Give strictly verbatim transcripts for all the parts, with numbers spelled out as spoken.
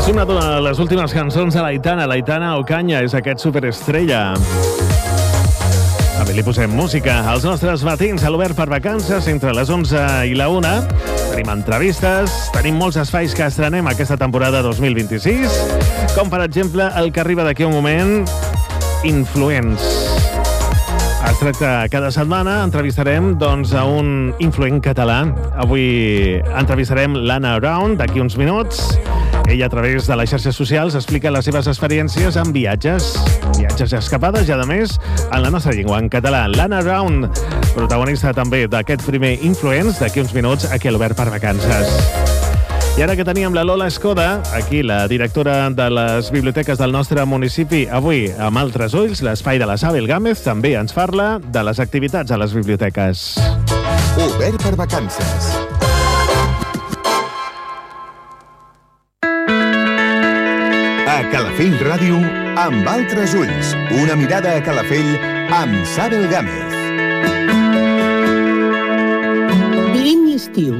És una de les últimes cançons de l'Aitana. L'Aitana Ocaña és aquest superestrella. També li posem música als nostres matins a l'Obert per Vacances entre les onze i la una. Tenim entrevistes, tenim molts espais que estrenem aquesta temporada dos mil vint-i-sis, com per exemple el que arriba d'aquí un moment, Influents. Es tracta cada setmana, entrevistarem doncs, a un influent català. Avui entrevistarem l'Anna Brown, d'aquí uns minuts. Ella, a través de les xarxes socials, explica les seves experiències en viatges, viatges i escapades, i, a més, en la nostra llengua, en català. L'Anna Brown, protagonista també d'aquest primer Influents, d'aquí uns minuts, aquí a l'Obert per Vacances. I ara que teníem la Lola Escoda, aquí, la directora de les biblioteques del nostre municipi, avui, amb altres ulls, l'espai de la Sabel Gámez també ens parla de les activitats a les biblioteques. Obert per Vacances. A Calafell Ràdio, amb altres ulls. Una mirada a Calafell amb Sabel Gámez. Vivim l'estiu.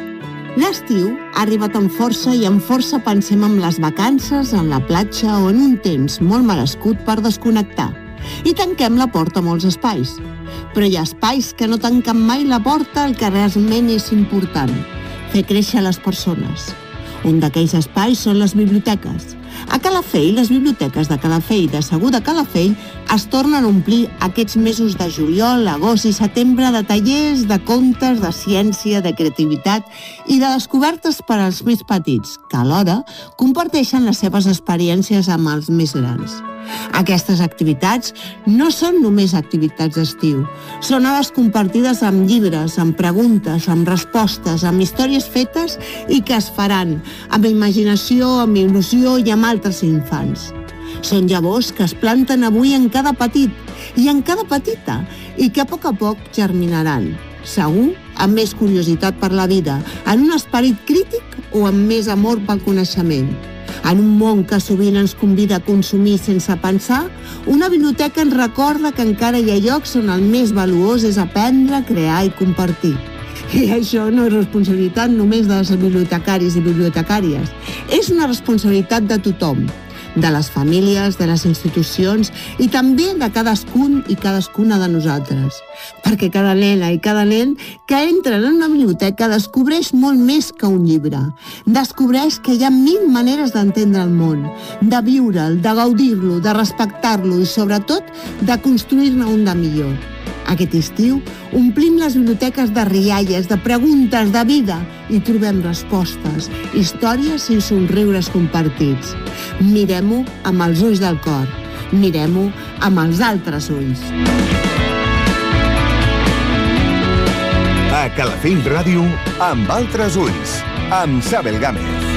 L'estiu ha arribat amb força i amb força pensem en les vacances, en la platja o en un temps molt merescut per desconnectar. I tanquem la porta a molts espais. Però hi ha espais que no tanquen mai la porta al que realment és important: fer créixer les persones. Un d'aquells espais són les biblioteques. A Calafell, les biblioteques de Calafell i de Segur de Calafell es tornen a omplir aquests mesos de juliol, agost i setembre de tallers, de contes, de ciència, de creativitat i de descobertes per als més petits, que alhora comparteixen les seves experiències amb els més grans. Aquestes activitats no són només activitats d'estiu. Són hores compartides amb llibres, amb preguntes, amb respostes, amb històries fetes i que es faran amb imaginació, amb il·lusió i amb altres infants. Són llavors que es planten avui en cada petit i en cada petita i que a poc a poc germinaran. Segur, amb més curiositat per la vida, en un esperit crític o amb més amor pel coneixement. En un món que sovint ens convida a consumir sense pensar, una biblioteca ens recorda que encara hi ha llocs on el més valuós és aprendre, crear i compartir. I això no és responsabilitat només de les bibliotecaris i bibliotecàries. És una responsabilitat de tothom, de les famílies, de les institucions i també de cadascun i cadascuna de nosaltres. Perquè cada nena i cada nen que entren en una biblioteca descobreix molt més que un llibre. Descobreix que hi ha mil maneres d'entendre el món, de viure'l, de gaudir-lo, de respectar-lo i, sobretot, de construir-ne un de millor. Aquest estiu omplim les biblioteques de rialles, de preguntes, de vida i trobem respostes, històries i somriures compartits. Mirem-ho amb els ulls del cor. Mirem-ho amb els altres ulls. A Calafell Ràdio, amb altres ulls, amb Sabel Gámez.